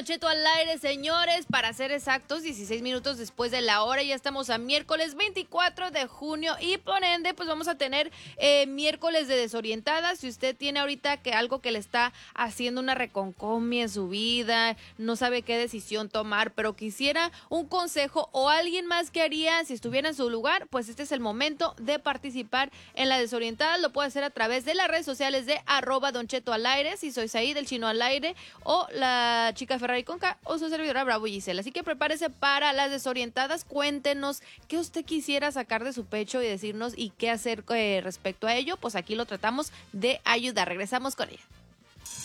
Don Cheto al aire, señores, para ser exactos, 16 minutos después de la hora, ya estamos a miércoles 24 de junio y por ende, pues vamos a tener miércoles de desorientadas. Si usted tiene ahorita que algo que le está haciendo una reconcomia en su vida, no sabe qué decisión tomar, pero quisiera un consejo o alguien más que haría si estuviera en su lugar, pues este es el momento de participar en la desorientada. Lo puede hacer a través de las redes sociales de @Don Cheto al aire, si soy Said, el chino al aire, o la chica Ferrari Conca, o su servidora Bravo Gisela. Así que prepárese para las desorientadas. Cuéntenos qué usted quisiera sacar de su pecho y decirnos y qué hacer respecto a ello. Pues aquí lo tratamos de ayudar. Regresamos con ella.